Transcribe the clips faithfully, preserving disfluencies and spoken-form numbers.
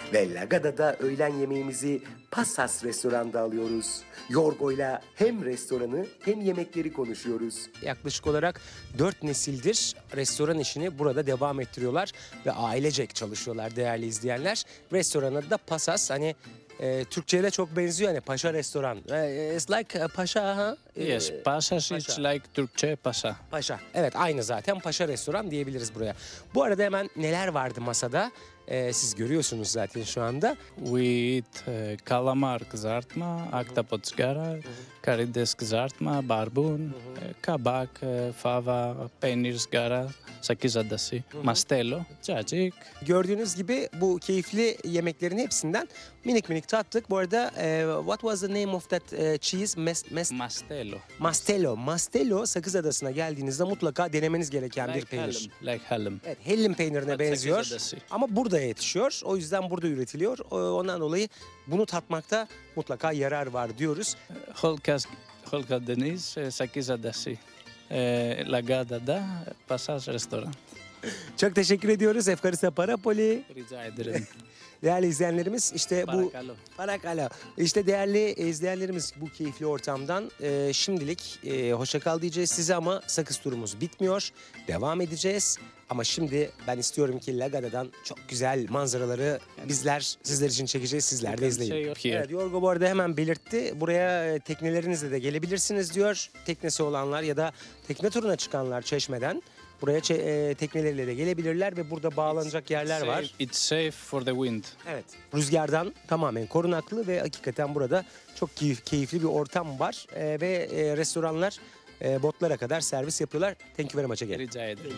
Ve Lagada'da öğlen yemeğimizi Pasas restoranda alıyoruz. Yorgo'yla hem restoranı hem yemekleri konuşuyoruz. Yaklaşık olarak dört nesildir restoran işini burada devam ettiriyorlar ve ailecek çalışıyorlar değerli izleyenler. Restoranın adı da Pasas. Hani e, Türkçe'ye de çok benziyor hani Paşa Restoran. E, It's like a Paşa ha? E, Yes, Pasas, it's Paşa. like Türkçe Paşa. Paşa. Evet aynı zaten Paşa Restoran diyebiliriz buraya. Bu arada hemen neler vardı masada? Ee, siz görüyorsunuz zaten şu anda. We eat uh, kalamar kızartma, ahtapot ızgara, karides kızartma, barbun, uh, kabak, uh, fava, peynir ızgara, sakız adası, mastelo, cacık. Gördüğünüz gibi bu keyifli yemeklerin hepsinden minik minik tattık. Bu arada e, what was the name of that e, cheese? Mes, mes, Mastelo. Mastelo. Mastelo Sakız Adası'na geldiğinizde mutlaka denemeniz gereken bir Like peynir. halim, like halim. Evet, hellim peynirine Sakız benziyor Adası. ama burada yetişiyor. O yüzden burada üretiliyor. O- Ondan dolayı bunu tatmakta mutlaka yarar var diyoruz. Holkas, Holka Deniz, uh, sakız adası. Uh, Lagada'da Pasas restoran. Çok teşekkür ediyoruz. Efkarista Parapoli. Rica ederim. Değerli izleyenlerimiz işte bu Parakalo. Parakalo. İşte değerli izleyenlerimiz bu keyifli ortamdan e, şimdilik e, hoşça kal diyeceğiz size ama sakız turumuz bitmiyor. Devam edeceğiz. Ama şimdi ben istiyorum ki Lagada'dan çok güzel manzaraları bizler sizler için çekeceğiz. Sizler de izleyin. Şey yok here. Evet, Yorgo bu arada hemen belirtti. Buraya e, teknelerinizle de gelebilirsiniz diyor. Teknesi olanlar ya da tekne turuna çıkanlar Çeşme'den buraya çe- e, tekneleriyle de gelebilirler ve burada bağlanacak yerler var. Safe- It's safe for the wind. Evet. Rüzgardan tamamen korunaklı ve hakikaten burada çok keyif, keyifli bir ortam var. Ee, ve e, restoranlar e, botlara kadar servis yapıyorlar. Thank you very much again. Rica ederim.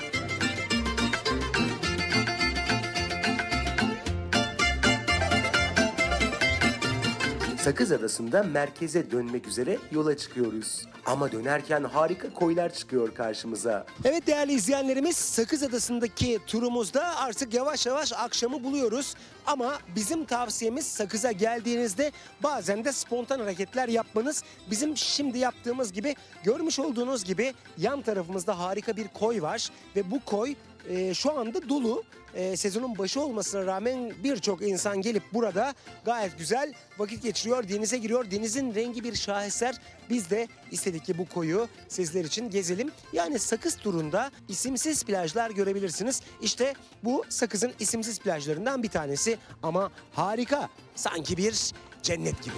Sakız Adası'nda merkeze dönmek üzere yola çıkıyoruz. Ama dönerken harika koylar çıkıyor karşımıza. Evet değerli izleyenlerimiz, Sakız Adası'ndaki turumuzda artık yavaş yavaş akşamı buluyoruz. Ama bizim tavsiyemiz Sakız'a geldiğinizde bazen de spontan hareketler yapmanız. Bizim şimdi yaptığımız gibi, görmüş olduğunuz gibi yan tarafımızda harika bir koy var. Ve bu koy e, şu anda dolu. E, sezonun başı olmasına rağmen birçok insan gelip burada gayet güzel vakit geçiriyor, denize giriyor. Denizin rengi bir şaheser. Biz de istedik ki bu koyu sizler için gezelim. Yani Sakız turunda isimsiz plajlar görebilirsiniz. İşte bu Sakız'ın isimsiz plajlarından bir tanesi ama harika. Sanki bir cennet gibi.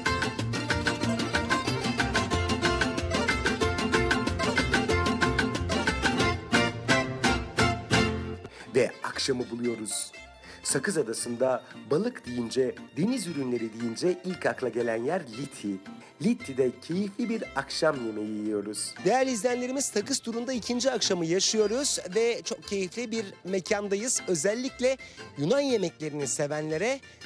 Ve akşamı buluyoruz. Sakız Adası'nda balık deyince, deniz ürünleri deyince ilk akla gelen yer Liti. Liti'de keyifli bir akşam yemeği yiyoruz. Değerli izleyenlerimiz, Sakız turunda ikinci akşamı yaşıyoruz ve çok keyifli bir mekandayız. Özellikle Yunan yemeklerini sevenlere